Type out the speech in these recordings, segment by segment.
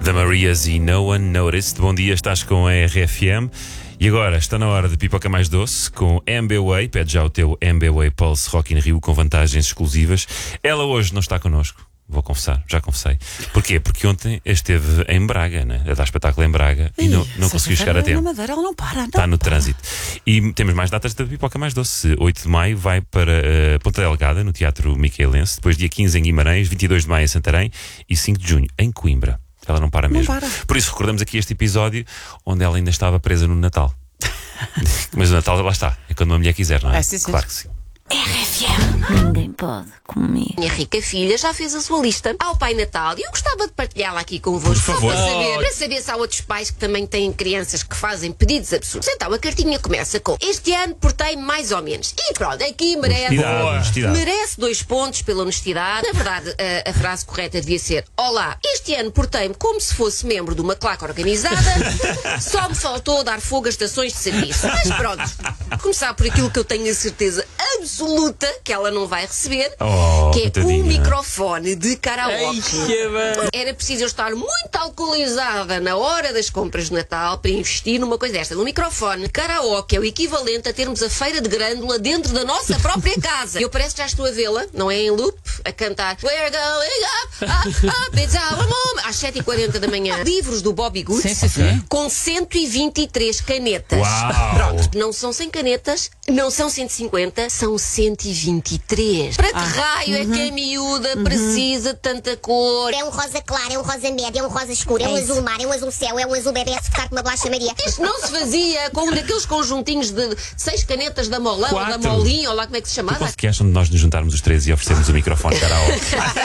The Marias e No One Noticed. Bom dia, estás com a RFM. E agora está na hora de pipoca mais doce com MBWay. Pede já o teu MBWay Pulse Rock in Rio com vantagens exclusivas. Ela hoje não está connosco, vou confessar, já confessei. Porquê? Porque ontem esteve em Braga, né? A dar espetáculo em Braga e não conseguiu chegar a tempo. Na Madeira, ela não para, Está no trânsito. E temos mais datas da pipoca mais doce. 8 de maio vai para Ponta Delgada, no Teatro Miquelense. Depois dia 15 em Guimarães, 22 de maio em Santarém e 5 de junho em Coimbra. Ela não para mesmo. Não para. Por isso recordamos aqui este episódio onde ela ainda estava presa no Natal. Mas o Natal lá está. É quando uma mulher quiser, não é? Sim, sim. Claro que sim. Ninguém pode comigo. Minha rica filha já fez a sua lista ao Pai Natal e eu gostava de partilhá-la aqui convosco. Por favor. Só para saber se há outros pais que também têm crianças que fazem pedidos absurdos. Então a cartinha começa com: este ano portei mais ou menos. E pronto, aqui merece. Honestidade. Merece 2 pontos pela honestidade. Na verdade, a frase correta devia ser: olá, este ano portei-me como se fosse membro de uma claque organizada. Só me faltou dar fogo às estações de serviço. Mas pronto, começar por aquilo que eu tenho a certeza absoluta que ela não vai receber, que é coitadinha. um microfone de karaoke. Era preciso eu estar muito alcoolizada na hora das compras de Natal para investir numa coisa desta. Um microfone de karaoke é o equivalente a termos a feira de grândula dentro da nossa própria casa. Eu parece que já estou a vê-la, não é em loop, a cantar We're going up, it's our moment, às 7h40 da manhã. Livros do Bobby Goods com 123 canetas. Uau. Pronto, não são 100 canetas, não são 150, são 123. Para que raio é que a miúda precisa de tanta cor? É um rosa claro, é um rosa médio, é um rosa escuro, é um azul mar, é um azul céu, é um azul bebê a ficar com uma bolacha Maria. Isto não se fazia com um daqueles conjuntinhos de 6 canetas da Molão ou da 4. Molinho, ou lá como é que se chamava? O que acham de nós nos juntarmos os três e oferecermos o microfone karaoke?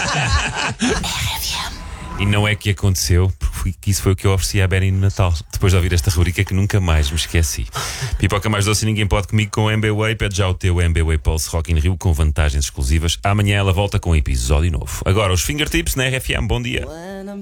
E não é que aconteceu, porque isso foi o que eu ofereci à Benny no Natal. Depois de ouvir esta rubrica que nunca mais me esqueci. Pipoca mais doce e ninguém pode comigo com o MBWay. Pede já o teu MBWay Pulse Rock in Rio com vantagens exclusivas. Amanhã ela volta com um episódio novo. Agora os fingertips na RFM. Bom dia.